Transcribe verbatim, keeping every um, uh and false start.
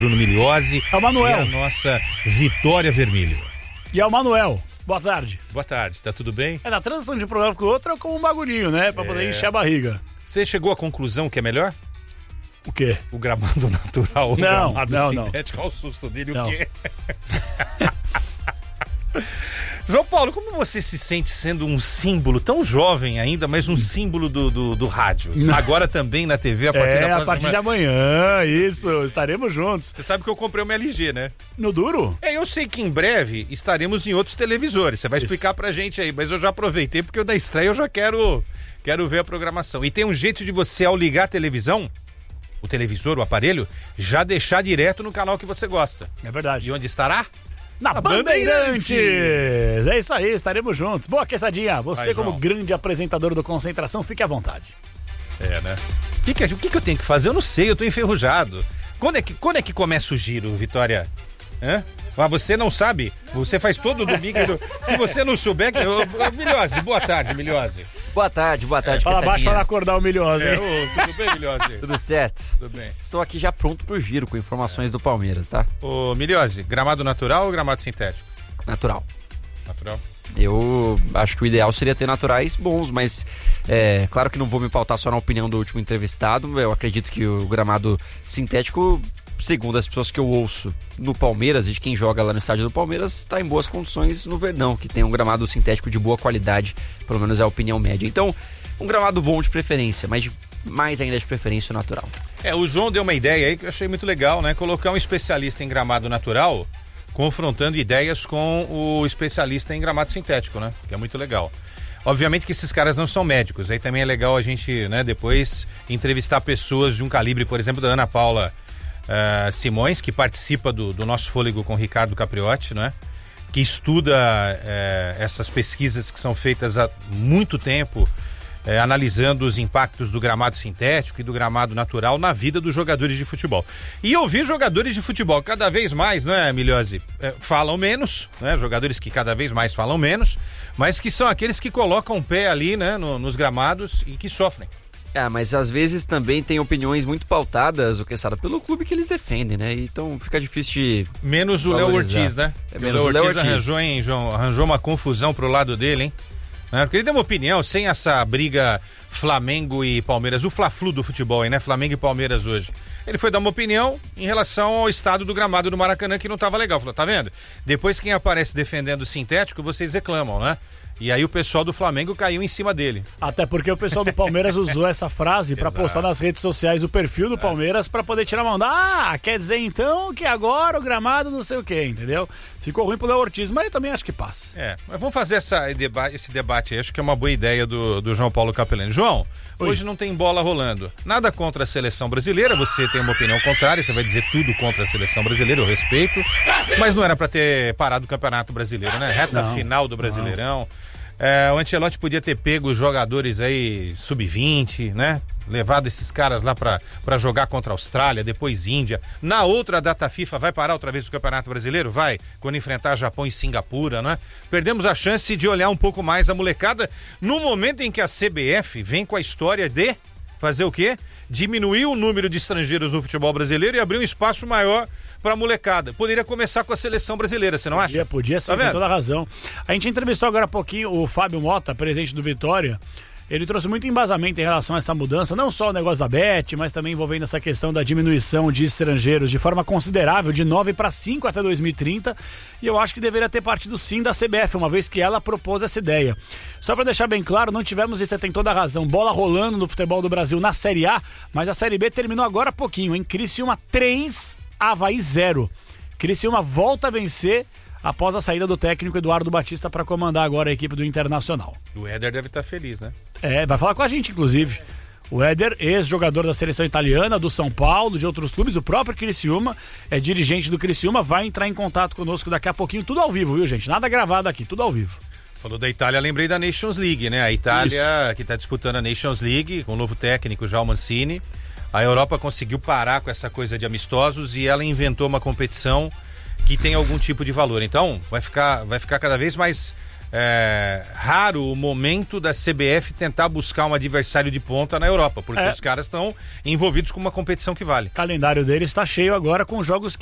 Bruno Miliose é o Manuel. E a nossa Vitória Vermelho. E é o Manuel. Boa tarde. Boa tarde, tá tudo bem? É, na transição de um programa pro outro é como um bagulhinho, né? Pra é... poder encher a barriga. Você chegou à conclusão que é melhor? O quê? O gramado natural, o não, gramado não, sintético. Não. Olha o susto dele, não. O quê? João Paulo, como você se sente sendo um símbolo tão jovem ainda, mas um símbolo do, do, do rádio? Agora também na T V, a partir é, da próxima... a partir de amanhã, isso, estaremos juntos. Você sabe que eu comprei uma L G, né? No duro? É, eu sei que em breve estaremos em outros televisores, você vai isso. explicar pra gente aí, mas eu já aproveitei porque eu da estreia eu já quero, quero ver a programação. E tem um jeito de você, ao ligar a televisão, o televisor, o aparelho, já deixar direto no canal que você gosta. É verdade. E onde estará? Na Bandeirantes. Bandeirantes! É isso aí, estaremos juntos. Boa, Quesadinha, você Vai, como João. grande apresentador do Concentração, fique à vontade. É, né? O que, que, o que, que eu tenho que fazer? Eu não sei, eu tô enferrujado. Quando é que, quando é que começa o giro, Vitória? Hã? Ah, você não sabe? Você faz todo domingo. Do... Se você não souber... Que... Miliose, boa tarde, Miliose. Boa tarde, boa tarde, Fala baixo para acordar o Miliose, hein? É, ô, tudo bem, Miliose? Tudo certo. Tudo bem. Estou aqui já pronto pro giro com informações é. do Palmeiras, tá? Ô, Miliose, gramado natural ou gramado sintético? Natural. Natural. Eu acho que o ideal seria ter naturais bons, mas é claro que não vou me pautar só na opinião do último entrevistado. Eu acredito que o gramado sintético, segundo as pessoas que eu ouço no Palmeiras e de quem joga lá no estádio do Palmeiras, está em boas condições no Verdão, que tem um gramado sintético de boa qualidade, pelo menos é a opinião média. Então, um gramado bom de preferência, mas de, mais ainda de preferência o natural. É, o João deu uma ideia aí que eu achei muito legal, né? Colocar um especialista em gramado natural, confrontando ideias com o especialista em gramado sintético, né? Que é muito legal. Obviamente que esses caras não são médicos, aí também é legal a gente, né, depois entrevistar pessoas de um calibre, por exemplo, da Ana Paula Uh, Simões, que participa do, do nosso Fôlego com o Ricardo Capriotti, né? Que estuda uh, essas pesquisas que são feitas há muito tempo, uh, analisando os impactos do gramado sintético e do gramado natural na vida dos jogadores de futebol. E eu vi jogadores de futebol cada vez mais, não é, Miliose? Uh, falam menos, né? Jogadores que cada vez mais falam menos, mas que são aqueles que colocam o pé ali, né, no, nos gramados e que sofrem. Ah, mas às vezes também tem opiniões muito pautadas, o que sabe, pelo clube que eles defendem, né? Então fica difícil de Menos o Léo Ortiz, né? É, menos o Léo Ortiz. Arranjou, hein, João? Arranjou uma confusão pro lado dele, hein? Né? Porque ele deu uma opinião, sem essa briga Flamengo e Palmeiras, o Fla-Flu do futebol, hein, né? Flamengo e Palmeiras hoje. Ele foi dar uma opinião em relação ao estado do gramado do Maracanã, que não tava legal. Falou, tá vendo? Depois quem aparece defendendo o sintético, vocês reclamam, né? E aí o pessoal do Flamengo caiu em cima dele. Até porque o pessoal do Palmeiras usou essa frase pra postar nas redes sociais o perfil do Palmeiras pra poder tirar a mão. Ah, quer dizer então que agora o gramado não sei o quê, entendeu? Ficou ruim pro Léo Ortiz, mas eu também acho que passa. É, mas vamos fazer essa, esse debate aí, acho que é uma boa ideia do, do João Paulo Capelani. João, Oi. Hoje não tem bola rolando. Nada contra a seleção brasileira, você tem uma opinião contrária, você vai dizer tudo contra a seleção brasileira, eu respeito, mas não era pra ter parado o Campeonato Brasileiro, né? Reta não, final do Brasileirão. Não. É, o Ancelotti podia ter pego os jogadores aí sub vinte, né? Levado esses caras lá pra, pra jogar contra a Austrália, depois Índia. Na outra data FIFA, vai parar outra vez o Campeonato Brasileiro? Vai, quando enfrentar Japão e Singapura, né? Perdemos a chance de olhar um pouco mais a molecada no momento em que a C B F vem com a história de fazer o quê? Diminuir o número de estrangeiros no futebol brasileiro e abrir um espaço maior pra molecada. Poderia começar com a seleção brasileira, você não acha? Podia, podia sim, tá tem toda a razão. A gente entrevistou agora há pouquinho o Fábio Mota, presidente do Vitória. Ele trouxe muito embasamento em relação a essa mudança, não só o negócio da Bet, mas também envolvendo essa questão da diminuição de estrangeiros de forma considerável, de nove para cinco até dois mil e trinta, e eu acho que deveria ter partido sim da C B F, uma vez que ela propôs essa ideia. Só para deixar bem claro, não tivemos, e você tem toda a razão, bola rolando no futebol do Brasil na Série A, mas a Série B terminou agora há pouquinho, hein? Criciúma três, Avaí zero. Criciúma volta a vencer após a saída do técnico Eduardo Batista para comandar agora a equipe do Internacional. O Éder deve estar feliz, né? É, vai falar com a gente, inclusive. O Éder, ex-jogador da seleção italiana, do São Paulo, de outros clubes, o próprio Criciúma, é dirigente do Criciúma, vai entrar em contato conosco daqui a pouquinho, tudo ao vivo, viu, gente? Nada gravado aqui, tudo ao vivo. Falou da Itália, lembrei da Nations League, né? A Itália, Isso. que está disputando a Nations League, com o novo técnico, João Mancini. A Europa conseguiu parar com essa coisa de amistosos e ela inventou uma competição que tem algum tipo de valor. Então, vai ficar, vai ficar cada vez mais é, raro o momento da C B F tentar buscar um adversário de ponta na Europa, porque é. os caras estão envolvidos com uma competição que vale. O calendário deles está cheio agora com jogos